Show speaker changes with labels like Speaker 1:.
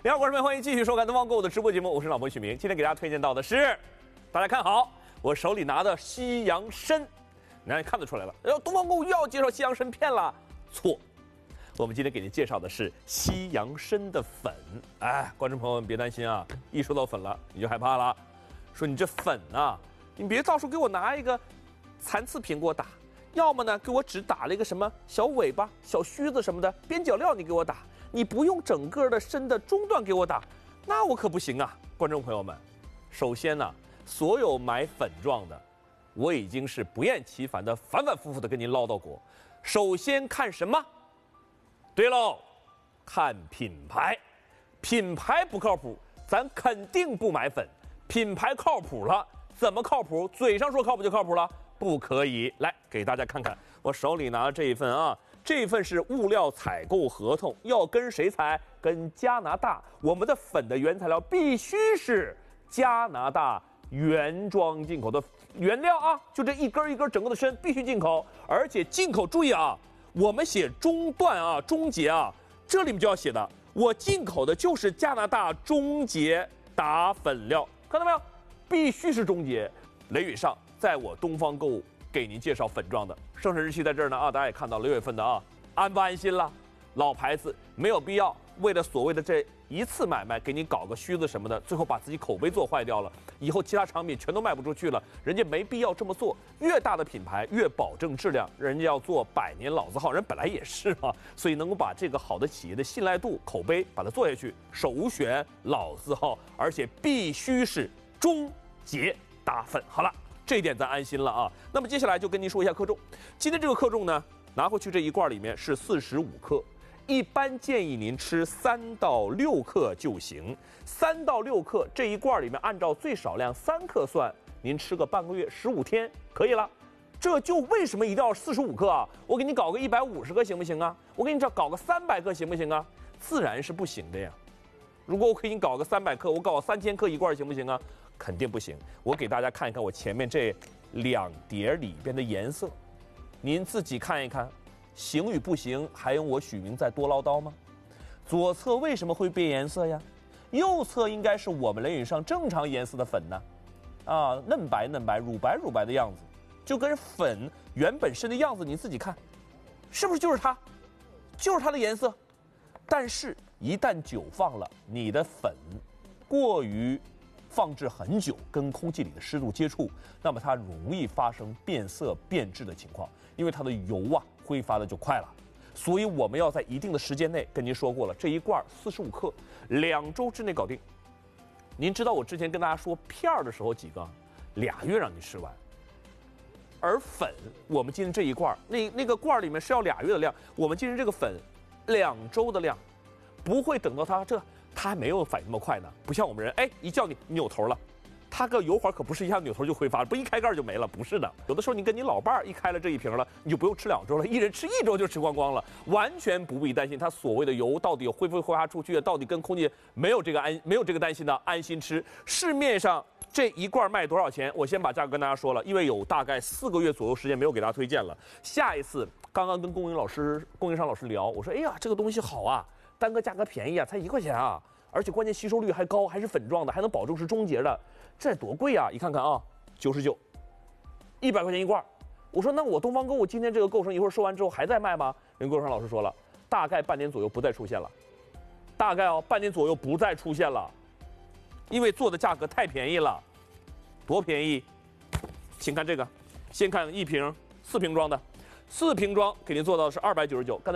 Speaker 1: 观众朋友，欢迎继续收看东方购物的直播节目，我是老婆许明。今天给大家推荐到的是，大家看好，我手里拿的西洋参，你看得出来了。东方购物又要介绍西洋参片了，错。我们今天给您介绍的是西洋参的粉。哎，观众朋友们别担心啊，一说到粉了你就害怕了，说你这粉啊，你别到时候给我拿一个残次品给我打，要么呢给我只打了一个什么小尾巴、小须子什么的边角料，你给我打。你不用整个的参的中段给我打，那我可不行啊！观众朋友们，首先呢，所有买粉状的，我已经是不厌其烦的、反反复复的跟您唠叨过。首先看什么？对喽，看品牌。品牌不靠谱，咱肯定不买粉。品牌靠谱了，怎么靠谱？嘴上说靠谱就靠谱了？不可以。来，给大家看看我手里拿的这一份啊。这份是物料采购合同，要跟谁采？跟加拿大。我们的粉的原材料必须是加拿大原装进口的原料啊，就这一根一根整个的参必须进口，而且进口注意啊，我们写中段啊、终结啊，这里面就要写的，我进口的就是加拿大终结打粉料，看到没有？必须是终结。雷宇上，在我东方购物给您介绍粉状的，生产日期在这儿呢啊，大家也看到6月份的啊，安不安心了？老牌子没有必要为了所谓的这一次买卖给你搞个须子什么的，最后把自己口碑做坏掉了，以后其他产品全都卖不出去了，人家没必要这么做。越大的品牌越保证质量，人家要做100年老字号，人本来也是嘛，所以能够把这个好的企业的信赖度、口碑把它做下去，首选老字号，而且必须是终结打粉。好了。这一点咱安心了啊。那么接下来就跟您说一下克重。今天这个克重呢，拿回去这一罐里面是45克，一般建议您吃3到6克就行。3到6克这一罐里面，按照最少量3克算，您吃个半个月15天可以了。这就为什么一定要45克啊？我给你搞个150克行不行啊？我给你搞个300克行不行啊？自然是不行的呀。如果我给你搞个300克，我搞个3000克一罐行不行啊？肯定不行。我给大家看一看我前面这2碟里边的颜色，您自己看一看，行与不行还用我许明再多唠叨吗？左侧为什么会变颜色呀？右侧应该是我们雷允上正常颜色的粉呢，啊，嫩白嫩白、乳白乳白的样子，就跟粉原本身的样子，你自己看，是不是就是它？就是它的颜色。但是，一旦久放了，你的粉过于放置很久，跟空气里的湿度接触，那么它容易发生变色变质的情况，因为它的油啊挥发的就快了。所以我们要在一定的时间内，跟您说过了，这一罐45克，2周之内搞定。您知道我之前跟大家说片儿的时候几个，2月让你吃完。而粉，我们今天这一罐，那个罐里面是要2月的量，我们今天这个粉2周的量，不会等到它还没有反应那么快呢，不像我们人，哎，一叫你扭头了，它个油环可不是一下扭头就挥发，不一开盖就没了，不是的。有的时候你跟你老伴儿一开了这一瓶了，你就不用吃2周了，一人吃1周就吃光光了，完全不必担心它所谓的油到底会不会挥发出去，到底跟空气没有这个担心的，安心吃。市面上这一罐卖多少钱？我先把价格跟大家说了，因为有大概4个月左右时间没有给大家推荐了。下一次刚刚跟供应商老师聊，我说，哎呀，这个东西好啊。单个价格便宜啊，才1块钱啊，而且关键吸收率还高，还是粉状的，还能保证是终结的，这多贵啊！一看看啊，99，100块钱一罐。我说那我东方购物今天这个购生一会儿说完之后还在卖吗？人购生老师说了，大概半年左右不再出现了，大概半年左右不再出现了，因为做的价格太便宜了，多便宜？请看这个，先看一瓶4瓶装的，4瓶装给您做到的是299。